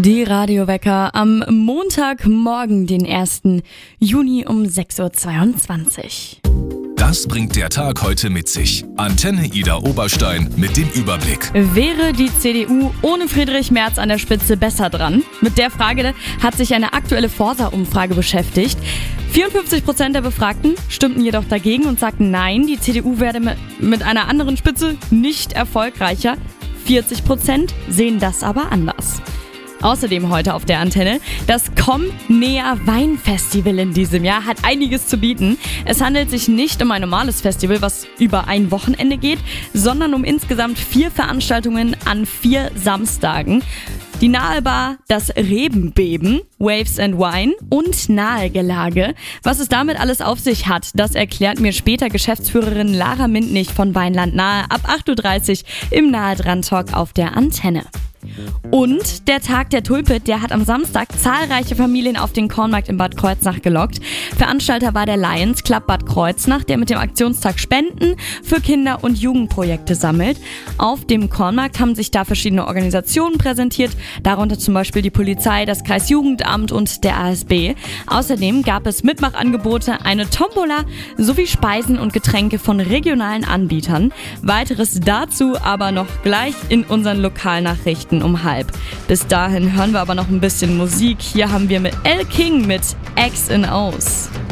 Die Radiowecker am Montagmorgen, den 1. Juni um 6.22 Uhr. Das bringt der Tag heute mit sich. Antenne Ida Oberstein mit dem Überblick. Wäre die CDU ohne Friedrich Merz an der Spitze besser dran? Mit der Frage hat sich eine aktuelle Forsa-Umfrage beschäftigt. 54% der Befragten stimmten jedoch dagegen und sagten, nein, die CDU werde mit einer anderen Spitze nicht erfolgreicher. 40% sehen das aber anders. Außerdem heute auf der Antenne, das Komm Näher Weinfestival in diesem Jahr hat einiges zu bieten. Es handelt sich nicht um ein normales Festival, was über ein Wochenende geht, sondern um insgesamt 4 Veranstaltungen an 4 Samstagen. Die Nahebar, das Rebenbeben, Waves and Wine und Nahegelage. Was es damit alles auf sich hat, das erklärt mir später Geschäftsführerin Lara Mintnich von Weinland Nahe ab 8.30 Uhr im Nahe dran Talk auf der Antenne. Und der Tag der Tulpe, der hat am Samstag zahlreiche Familien auf den Kornmarkt in Bad Kreuznach gelockt. Veranstalter war der Lions Club Bad Kreuznach, der mit dem Aktionstag Spenden für Kinder- und Jugendprojekte sammelt. Auf dem Kornmarkt haben sich da verschiedene Organisationen präsentiert, darunter zum Beispiel die Polizei, das Kreisjugendamt und der ASB. Außerdem gab es Mitmachangebote, eine Tombola sowie Speisen und Getränke von regionalen Anbietern. Weiteres dazu aber noch gleich in unseren Lokalnachrichten um 12:30. Bis dahin hören wir aber noch ein bisschen Musik. Hier haben wir mit Elle King mit X and O's.